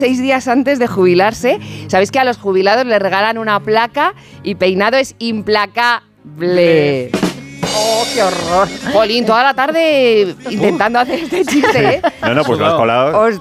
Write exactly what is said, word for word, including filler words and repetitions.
seis días antes de jubilarse. Sabéis que a los jubilados les regalan una placa y peinado es implacable. ¡Oh, qué horror! Jolín, toda la tarde intentando hacer este chiste, ¿eh? No, no, pues lo has colado. Os